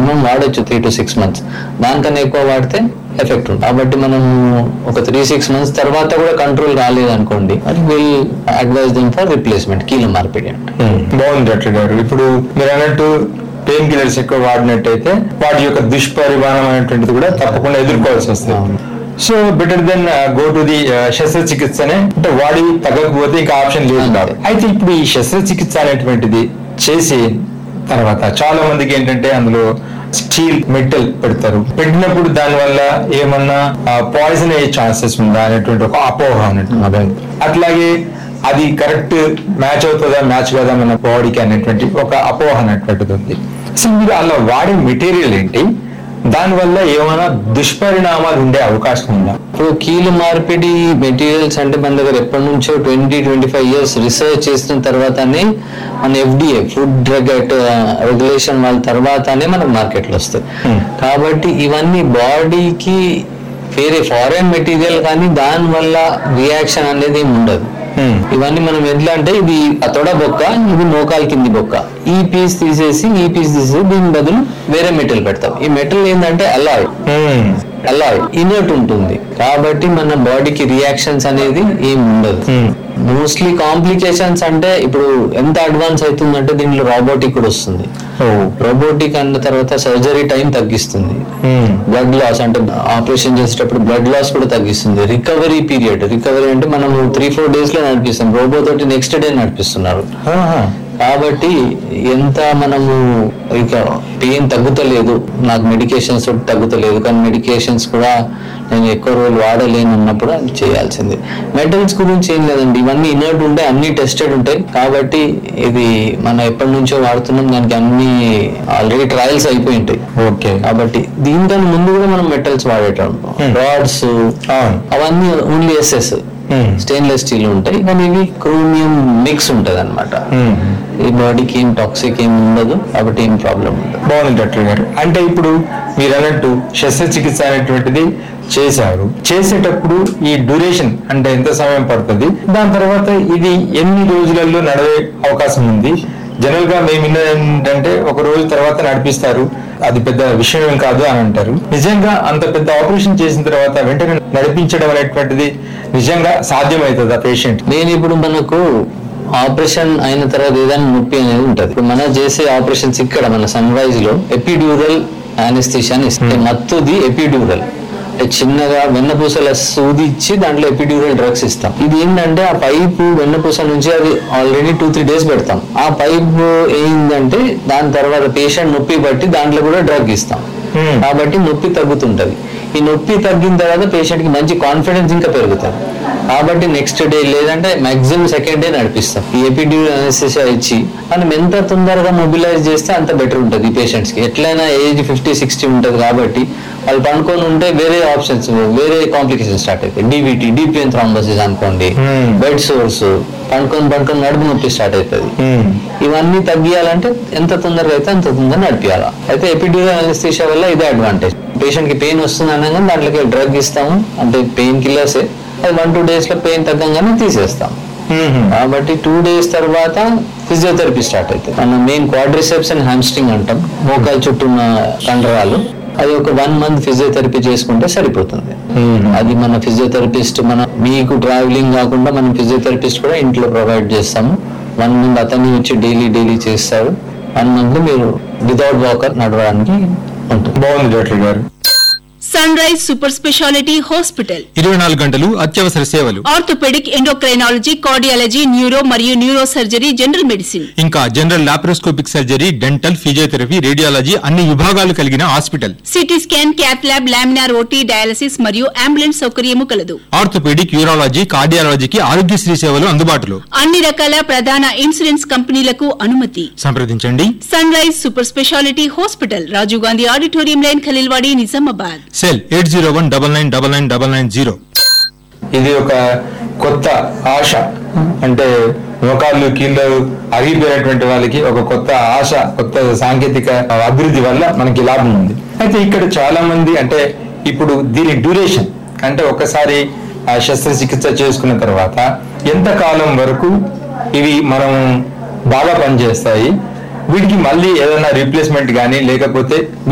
మనం వాడచ్చు 3 to 6 months. దానికన్నా ఎక్కువ వాడితే ఎఫెక్ట్ ఉంటుంది. కాబట్టి మనం ఒక 3-6 months తర్వాత కూడా కంట్రోల్ రాలేదనుకోండి, అది will advise them for replacement, కీళ్ళ మార్పిడి అంటే. బాగుంది డాక్టర్ గారు. ఇప్పుడు మీరు అన్నట్టు పెయిన్ కిల్లర్స్ ఎక్కువ వాడినట్టయితే వాటి యొక్క దుష్పరిమాణం అనేటువంటిది కూడా తప్పకుండా ఎదుర్కోవాల్సి వస్తుంది. So better then go to the శస్త్రచికిత్సనే, అంటే వాడి తగ్గకపోతే ఇంకా ఆప్షన్ లేదు కాదు. అయితే ఇప్పుడు ఈ శస్త్రచికిత్స అనేటువంటిది చేసి తర్వాత చాలా మందికి ఏంటంటే అందులో స్టీల్ మెటల్ పెడతారు. పెట్టినప్పుడు దాని వల్ల ఏమన్నా పాయిజన్ అయ్యే ఛాన్సెస్ ఉందా అనేటువంటి ఒక అపోహ అన్నట్టు. అట్లాగే అది కరెక్ట్ మ్యాచ్ అవుతుందా మ్యాచ్ కదా మన బాడీకి అనేటువంటి ఒక అపోహ అనేటువంటిది ఉంది. అసలు మీరు అలా వాడే మెటీరియల్ ఏంటి, దానివల్ల ఏమైనా దుష్పరిణామాలు ఉండే అవకాశం ఉందా? ఇప్పుడు కీలు మార్పిడి మెటీరియల్స్ అంటే మన దగ్గర ఎప్పటి నుంచో 20-25 years రీసెర్చ్ చేసిన తర్వాతనే మన FDA ఫుడ్ డ్రగ్ రెగ్యులేషన్ వాళ్ళ తర్వాతనే మనకు మార్కెట్లో వస్తుంది. కాబట్టి ఇవన్నీ బాడీకి వేరే ఫారెన్ మెటీరియల్ కానీ దానివల్ల రియాక్షన్ అనేది ఏమి ఉండదు. ఇవన్నీ మనం ఎట్లా అంటే ఇది తొడ బొక్క, ఇది మోకాలు కింది బొక్క, ఈ పీస్ తీసేసి దీని బదులు వేరే మెటల్ పెడతాం. ఈ మెటల్ ఏంటంటే అలాయ్ ఇనర్ట్ ఉంటుంది. కాబట్టి మన బాడీకి రియాక్షన్స్ అనేది ఏం ఉండదు. మోస్ట్లీ కాంప్లికేషన్స్ అంటే ఇప్పుడు ఎంత అడ్వాన్స్ అవుతుందంటే దీంట్లో రోబోటిక్ కూడా వస్తుంది. రోబోటిక్ అన్న తర్వాత సర్జరీ టైం తగ్గిస్తుంది, బ్లడ్ లాస్ అంటే ఆపరేషన్ చేసేటప్పుడు బ్లడ్ లాస్ కూడా తగ్గిస్తుంది. రికవరీ అంటే మనం 3-4 days లో నడిపిస్తాం, రోబో తోటి నెక్స్ట్ డే నడిపిస్తున్నారు. కాబట్టి ఎంత మనము ఇక పెయిన్ తగ్గుతలేదు, నాకు మెడికేషన్స్ తగ్గుతలేదు, కానీ మెడికేషన్స్ కూడా నేను ఎక్కువ రోజులు వాడలేను అన్నప్పుడు అది చేయాల్సిందే. మెటల్స్ గురించి ఏం లేదండి, ఇవన్నీ ఇనర్ట్ ఉంటాయి, అన్ని టెస్టెడ్ ఉంటాయి. కాబట్టి ఇది మనం ఎప్పటి నుంచో వాడుతున్నాం, దానికి అన్ని ఆల్రెడీ ట్రయల్స్ అయిపోయి ఉంటాయి. ఓకే, కాబట్టి దీనికన్నా ముందు కూడా మనం మెటల్స్ వాడేటం, రాడ్స్ అవన్నీ ఓన్లీ SS స్టెయిన్లెస్ స్టీల్ ఉంటాయి, కానీ ఇవి క్రోమియం మిక్స్ ఉంటది అనమాట. ఈ బాడీకి ఏం టాక్సిక్ ఏం ఉండదు, కాబట్టి ఏం ప్రాబ్లం ఉండదు. బాగుంది డాక్టర్ గారు. అంటే ఇప్పుడు మీరు అన్నట్టు శస్త్రచికిత్స అనేటువంటిది చేసేటప్పుడు ఈ డ్యూరేషన్ అంటే ఎంత సమయం పడుతుంది, దాని తర్వాత ఇది ఎన్ని రోజులలో నడివే అవకాశం ఉంది? జనరల్ గా మేము ఏంటంటే ఒక రోజు తర్వాత నడిపిస్తారు, అది పెద్ద విషయం ఏం కాదు అని అంటారు. నిజంగా అంత పెద్ద ఆపరేషన్ చేసిన తర్వాత వెంటనే నడిపించడం అనేటువంటిది నిజంగా సాధ్యమవుతుందా పేషెంట్? నేను ఇప్పుడు మనకు ఆపరేషన్ అయిన తర్వాత ఏదైనా నొప్పి అనేది ఉంటది. ఇప్పుడు మనం చేసే ఆపరేషన్స్ ఇక్కడ మన సన్ రైజ్ లో ఎపిడ్యూరల్ యానెస్థీషియా అని ఇస్తే, మత్తుది ఎపిడ్యూరల్ అంటే చిన్నగా వెన్నపూసల సూది ఇచ్చి దాంట్లో ఎపిడ్యూరల్ డ్రగ్స్ ఇస్తాం. ఇది ఏంటంటే ఆ పైపు వెన్నపూస నుంచి అది ఆల్రెడీ 2-3 days పెడతాం. ఆ పైపు ఏంటంటే దాని తర్వాత పేషెంట్ నొప్పి బట్టి దాంట్లో కూడా డ్రగ్ ఇస్తాం. కాబట్టి నొప్పి తగ్గుతుంటది. ఈ నొప్పి తగ్గిన తర్వాత పేషెంట్ కి మంచి కాన్ఫిడెన్స్ ఇంకా పెరుగుతుంది. కాబట్టి నెక్స్ట్ డే లేదంటే మాక్సిమం సెకండ్ డే నడిపిస్తాం. ఈ ఎపిడ్యూరల్ అనెస్థీషియా ఇచ్చి మనం ఎంత తొందరగా మొబిలైజ్ చేస్తే అంత బెటర్ ఉంటుంది ఈ పేషెంట్స్ కి. ఎట్లయినా ఏజ్ 50-60 ఉంటుంది కాబట్టి వాళ్ళు పండుకొని ఉంటే వేరే ఆప్షన్స్, వేరే కాంప్లికేషన్ స్టార్ట్ అవుతాయి. DVT, డీప్ వెయిన్ థ్రాంబోసిస్ అనుకోండి, బెడ్ సోర్స్, పండుకొని నడుము నొప్పి స్టార్ట్ అవుతుంది. ఇవన్నీ తగ్గియాలంటే ఎంత తొందరగా అయితే అంత తొందరగా నడిపియాలా. అయితే ఎపిడ్యూరల్ అనెస్థీషియా వల్ల ఇదే అడ్వాంటేజ్. పేషెంట్ కి పెయిన్ వస్తుంది అనగా దాంట్లోకి డ్రగ్ ఇస్తాము, అంటే పెయిన్ కిల్లర్సే. అది 1-2 days లో పెయిన్ తగ్గంగానే తీసేస్తాం. కాబట్టి 2 days తర్వాత ఫిజియోథెరపీ స్టార్ట్ అవుతుంది. మనం మెయిన్ క్వాడ్రిసెప్స్ అండ్ హామ్స్ట్రింగ్ అంటాం, మోకాలు చుట్టూ ఉన్న కండరాలు. అది ఒక 1 month ఫిజియోథెరపీ చేసుకుంటే సరిపోతుంది. అది మన ఫిజియోథెరపిస్ట్, మీకు ట్రావెలింగ్ కాకుండా మనం ఫిజియోథెరపిస్ట్ కూడా ఇంట్లో ప్రొవైడ్ చేస్తాము. 1 month అతన్ని వచ్చి డైలీ చేస్తారు. 1 month మీరు వితౌట్ వాకర్ నడవడానికి ఉంటుంది. బాగుంది డాక్టర్ గారు. Sun rise super speciality hospital 24 గంటలు అత్యవసర సేవలు, ఆర్థోపెడిక్, ఎండోక్రైనాలజీ, కార్డియాలజీ, న్యూరో మరియు న్యూరో సర్జరీ, జనరల్ మెడిసిన్, ఇంకా general laparoscopic surgery, dental, physiotherapy, radiology అన్ని విభాగాలు కలిగిన hospital. CT scan, cath lab, laminar OT, dialysis మరియు అంబులెన్స్ సౌకర్యము కలదు. ఆర్థోపెడిక్, యూరాలజీ, కార్డియాలజీకి ఆరోగ్యశ్రీ సేవలు అందుబాటులో. అన్ని రకాల ప్రధాన ఇన్సూరెన్స్ కంపెనీలకు అనుమతి. సంప్రదించండి. Sun rise super speciality hospital, Rajiv Gandhi auditorium line, Khaleelwadi, Nizamabad. Cell 8019999990. ఇది ఒక కొత్త ఆశ, అంటే మోకాళ్ళు కీళ్ళు అరిగిపోయినటువంటి వాళ్ళకి ఒక కొత్త ఆశ, కొత్త సాంకేతిక అభివృద్ధి వల్ల మనకి లాభం ఉంది. అయితే ఇక్కడ చాలా మంది అంటే ఇప్పుడు దీని డ్యూరేషన్ అంటే ఒకసారి శస్త్రచికిత్స చేసుకున్న తర్వాత ఎంత కాలం వరకు ఇవి మనం బాగా పనిచేస్తాయి, వీటికి మళ్ళీ ఏదైనా రీప్లేస్మెంట్ కానీ లేకపోతే